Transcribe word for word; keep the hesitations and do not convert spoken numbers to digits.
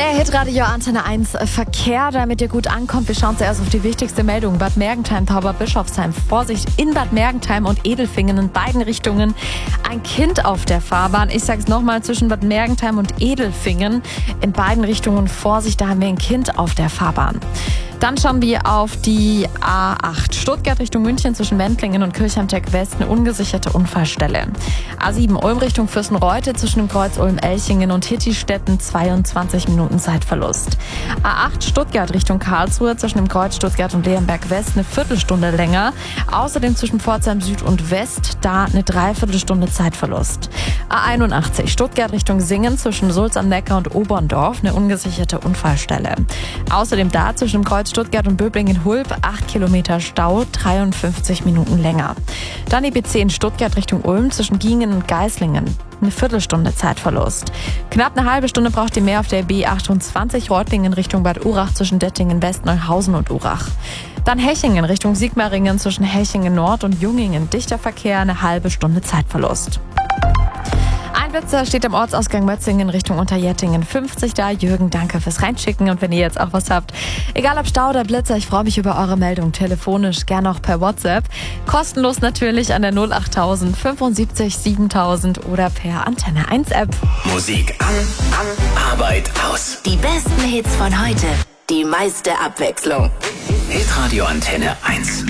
Der Hitradio Antenne eins Verkehr, damit ihr gut ankommt. Wir schauen zuerst auf die wichtigste Meldung. Bad Mergentheim, Tauberbischofsheim. Vorsicht, in Bad Mergentheim und Edelfingen in beiden Richtungen ein Kind auf der Fahrbahn. Ich sag's nochmal, zwischen Bad Mergentheim und Edelfingen in beiden Richtungen Vorsicht, da haben wir ein Kind auf der Fahrbahn. Dann schauen wir auf die A acht. Stuttgart Richtung München zwischen Wendlingen und Kirchheimteck West eine ungesicherte Unfallstelle. A sieben Ulm Richtung Fürstenreute zwischen dem Kreuz Ulm-Elchingen und Hittistetten zweiundzwanzig Minuten Zeitverlust. A acht Stuttgart Richtung Karlsruhe zwischen dem Kreuz Stuttgart und Leonberg West eine Viertelstunde länger. Außerdem zwischen Pforzheim Süd und West da eine Dreiviertelstunde Zeitverlust. A einundachtzig Stuttgart Richtung Singen zwischen Sulz am Neckar und Oberndorf eine ungesicherte Unfallstelle. Außerdem da zwischen dem Kreuz Stuttgart und Böblingen-Hulb acht Kilometer Stau, dreiundfünfzig Minuten länger. Dann die B zehn Stuttgart Richtung Ulm zwischen Giengen und Geislingen. Eine Viertelstunde Zeitverlust. Knapp eine halbe Stunde braucht ihr mehr auf der B achtundzwanzig Reutlingen Richtung Bad Urach zwischen Dettingen West, Neuhausen und Urach. Dann Hechingen Richtung Sigmaringen zwischen Hechingen Nord und Jungingen. Dichter Verkehr, eine halbe Stunde Zeitverlust. Ein Blitzer steht am Ortsausgang Mötzingen Richtung Unterjettingen fünfzig da. Jürgen, danke fürs Reinschicken. Und wenn ihr jetzt auch was habt, egal ob Stau oder Blitzer, ich freue mich über eure Meldung. Telefonisch, gerne auch per WhatsApp. Kostenlos natürlich an der null achttausend fünfundsiebzig siebentausend oder per Antenne eins App. Musik an, an, Arbeit aus. Die besten Hits von heute. Die meiste Abwechslung. Hitradio Antenne eins.